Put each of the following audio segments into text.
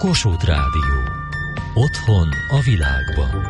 Kossuth Rádió. Otthon a világban.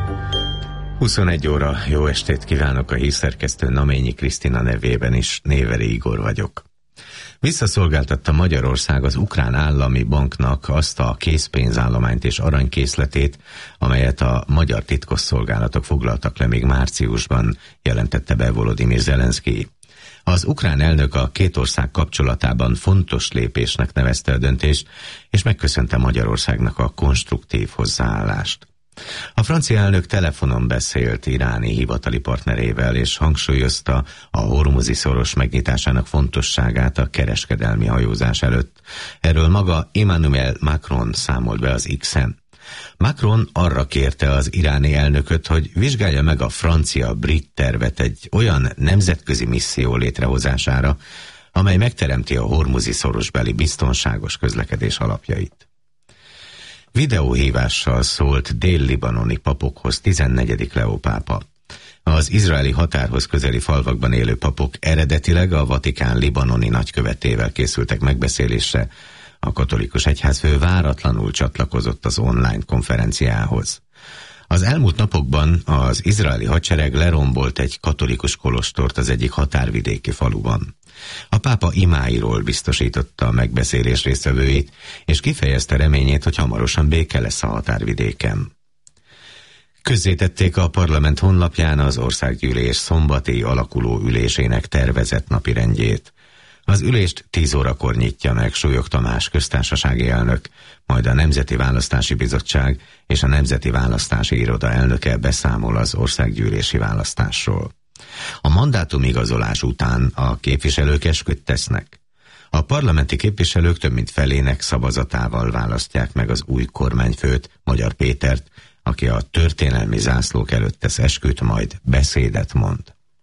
21 óra, jó estét kívánok a hírszerkesztő Naményi Krisztina nevében is, Néveri Igor vagyok. Visszaszolgáltatta Magyarország az Ukrán Állami Banknak azt a készpénzállományt és aranykészletét, amelyet a magyar titkosszolgálatok foglaltak le még márciusban, jelentette be Volodymyr Zelenszkij. Az ukrán elnök a két ország kapcsolatában fontos lépésnek nevezte a döntést, és megköszönte Magyarországnak a konstruktív hozzáállást. A francia elnök telefonon beszélt iráni hivatali partnerével, és hangsúlyozta a Hormuzi-szoros megnyitásának fontosságát a kereskedelmi hajózás előtt. Erről maga Emmanuel Macron számolt be az X-en. Macron arra kérte az iráni elnököt, hogy vizsgálja meg a francia-brit tervet egy olyan nemzetközi misszió létrehozására, amely megteremti a Hormuzi-szorosbeli biztonságos közlekedés alapjait. Videóhívással szólt dél-libanoni papokhoz 14. Leó pápa. Az izraeli határhoz közeli falvakban élő papok eredetileg a Vatikán libanoni nagykövetével készültek megbeszélésre. A katolikus egyházfő váratlanul csatlakozott az online konferenciához. Az elmúlt napokban az izraeli hadsereg lerombolt egy katolikus kolostort az egyik határvidéki faluban. A pápa imáiról biztosította a megbeszélés résztvevőit, és kifejezte reményét, hogy hamarosan béke lesz a határvidéken. Közzétették a parlament honlapján az országgyűlés szombati alakuló ülésének tervezett napirendjét. Az ülést 10 órakor nyitja meg Súlyog Tamás köztársasági elnök, majd a Nemzeti Választási Bizottság és a Nemzeti Választási Iroda elnöke beszámol az országgyűlési választásról. A mandátumigazolás után a képviselők esküt tesznek. A parlamenti képviselők több mint felének szavazatával választják meg az új kormányfőt, Magyar Pétert, aki a történelmi zászlók előtt tesz esküt, majd beszédet mond.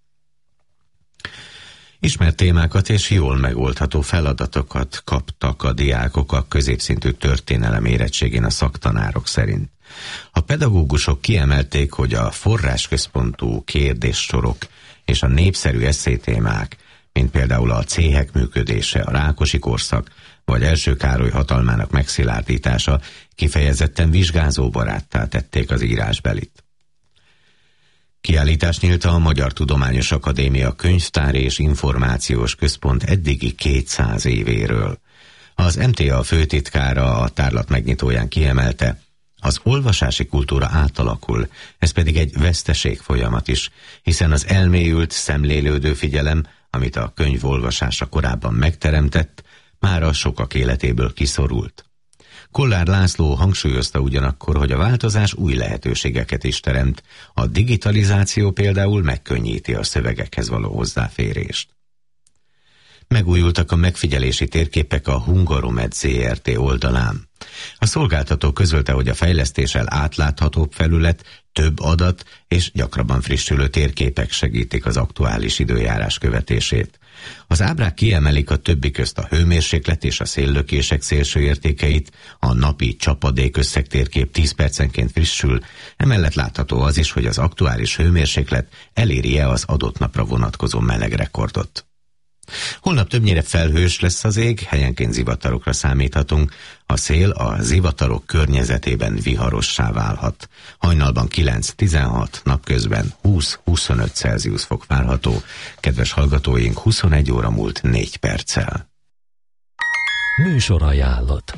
Ismert témákat és jól megoldható feladatokat kaptak a diákok a középszintű történelem érettségén a szaktanárok szerint. A pedagógusok kiemelték, hogy a forrásközpontú kérdéssorok és a népszerű esszétémák, mint például a céhek működése, a Rákosi korszak, vagy Első Károly hatalmának megszilárdítása kifejezetten vizsgázóbaráttá tették az írásbelit. Kiállítás nyílt a Magyar Tudományos Akadémia Könyvtár és Információs Központ eddigi 200 évéről. Az MTA főtitkára a tárlat megnyitóján kiemelte, az olvasási kultúra átalakul, ez pedig egy veszteség folyamat is, hiszen az elmélyült, szemlélődő figyelem, amit a könyv olvasása korábban megteremtett, már a sokak életéből kiszorult. Kollár László hangsúlyozta ugyanakkor, hogy a változás új lehetőségeket is teremt, a digitalizáció például megkönnyíti a szövegekhez való hozzáférést. Megújultak a megfigyelési térképek a Hungaromed Zrt. Oldalán. A szolgáltató közölte, hogy a fejlesztéssel átláthatóbb felület, több adat és gyakrabban frissülő térképek segítik az aktuális időjárás követését. Az ábrák kiemelik a többi közt a hőmérséklet és a széllökések szélső értékeit, a napi csapadék összegtérkép 10 percenként frissül, emellett látható az is, hogy az aktuális hőmérséklet eléri-e az adott napra vonatkozó melegrekordot. Holnap többnyire felhős lesz az ég, helyenként zivatarokra számíthatunk, a szél a zivatarok környezetében viharossá válhat. Hajnalban 9-16, napközben 20-25 Celsius fok várható. Kedves hallgatóink, 21 óra múlt 4 perccel. Műsorajánlat.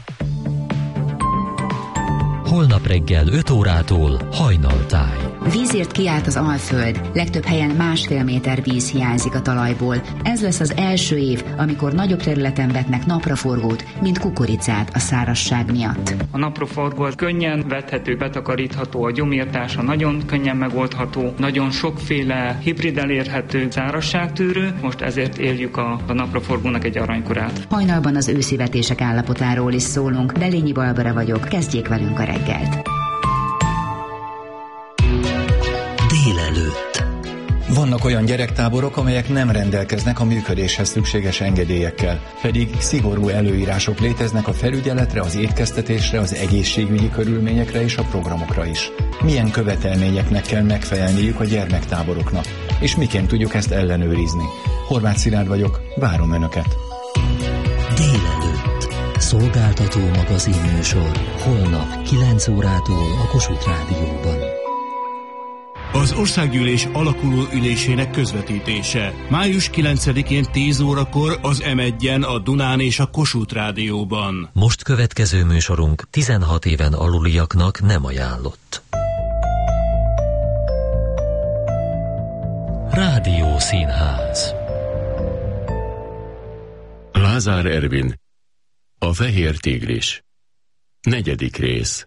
Holnap reggel 5 órától Hajnaltáj. Vízért kiállt az Alföld, legtöbb helyen 1,5 méter víz hiányzik a talajból. Ez lesz az első év, amikor nagyobb területen vetnek napraforgót, mint kukoricát a szárazság miatt. A napraforgó könnyen vethető, betakarítható, a gyomírtása nagyon könnyen megoldható, nagyon sokféle hibrid elérhető szárazságtűrő, most ezért éljük a napraforgónak egy aranykorát. Hajnalban az őszi vetések állapotáról is szólunk. Belényi Barbara vagyok, kezdjék velünk a reggelt. Délelőtt. Vannak olyan gyerektáborok, amelyek nem rendelkeznek a működéshez szükséges engedélyekkel, pedig szigorú előírások léteznek a felügyeletre, az étkeztetésre, az egészségügyi körülményekre és a programokra is. Milyen követelményeknek kell megfelelniük a gyermektáboroknak, és miként tudjuk ezt ellenőrizni? Horváth Szilárd vagyok, várom Önöket. Délelőtt. Szolgáltató magazinműsor holnap 9 órától a Kossuth Rádióban. Az országgyűlés alakuló ülésének közvetítése. Május 9-én 10 órakor az M1-en, a Dunán és a Kossuth Rádióban. Most következő műsorunk 16 éven aluliaknak nem ajánlott. Rádió Színház. Lázár Ervin, a Fehér Tigris. 4. rész.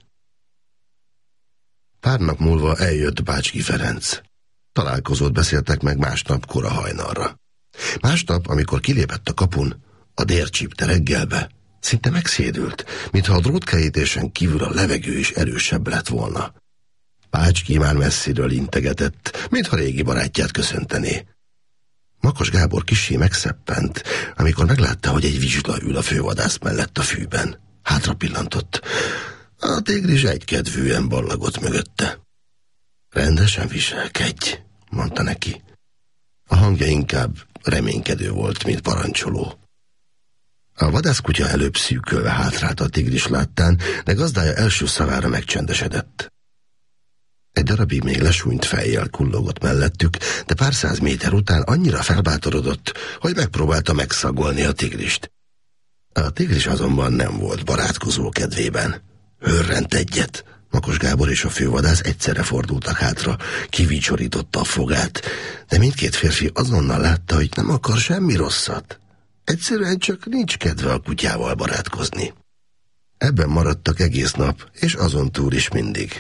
Pár nap múlva eljött Bácski Ferenc. Találkozót beszéltek meg másnap kora hajnalra. Másnap, amikor kilépett a kapun, a dér csípte reggelbe, szinte megszédült, mintha a drótkerítésen kívül a levegő is erősebb lett volna. Bácski már messziről integetett, mintha régi barátját köszöntené. Makos Gábor kissé megszeppent, amikor meglátta, hogy egy vizsla ül a fővadász mellett a fűben. Hátra pillantott. A tigris egykedvűen ballagott mögötte. Rendesen viselkedj, mondta neki. A hangja inkább reménykedő volt, mint parancsoló. A vadászkutya előbb szűkölve hátrált a tigris láttán, de gazdája első szavára megcsendesedett. Egy darabig még lesúnyt fejjel kullogott mellettük, de pár száz méter után annyira felbátorodott, hogy megpróbálta megszagolni a tigrist. A tigris azonban nem volt barátkozó kedvében. Hörrent egyet. Makos Gábor és a fővadász egyszerre fordultak hátra, kivicsorította a fogát, de mindkét férfi azonnal látta, hogy nem akar semmi rosszat. Egyszerűen csak nincs kedve a kutyával barátkozni. Ebben maradtak egész nap, és azon túl is mindig.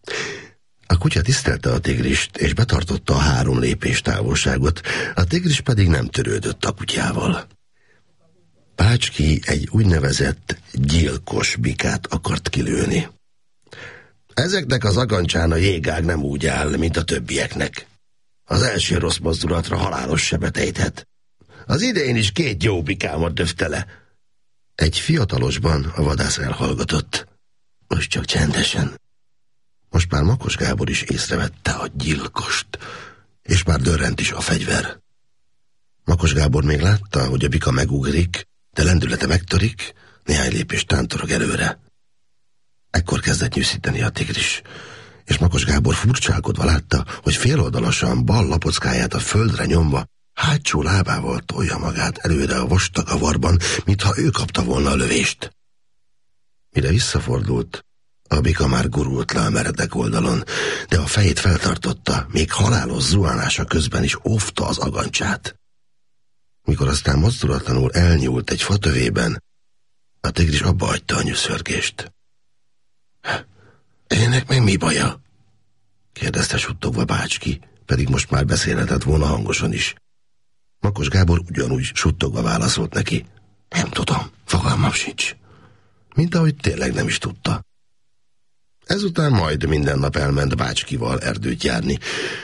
A kutya tisztelte a tigrist, és betartotta a 3 lépés távolságot, a tigris pedig nem törődött a kutyával. Bácski egy úgynevezett gyilkos bikát akart kilőni. Ezeknek az agancsán a jégág nem úgy áll, mint a többieknek. Az első rossz mozdulatra halálos sebet ejthet. Az idején is 2 jó bikámat döfte le. Egy fiatalosban a vadász elhallgatott. Most csak csendesen. Most már Makos Gábor is észrevette a gyilkost, és már dörrent is a fegyver. Makos Gábor még látta, hogy a bika megugrik, de lendülete megtörik, néhány lépést tántorog előre. Ekkor kezdett nyűszíteni a tigris, és Makos Gábor furcsálkodva látta, hogy féloldalasan bal lapockáját a földre nyomva, hátsó lábával tolja magát előre a vastag avarban, mintha ő kapta volna a lövést. Mire visszafordult, a bika már gurult le a meredek oldalon, de a fejét feltartotta, még halálos zuhanása közben is óvta az agancsát. Mikor aztán mozdulatlanul elnyúlt egy fatövében, a tigris abba hagyta a nyűszörgést. Ennek meg mi baja? Kérdezte suttogva Bácski, pedig most már beszélhetett volna hangosan is. Makos Gábor ugyanúgy suttogva válaszolt neki. Nem tudom, fogalmam sincs. Mint ahogy tényleg nem is tudta. Ezután majd minden nap elment Bácskival erdőt járni,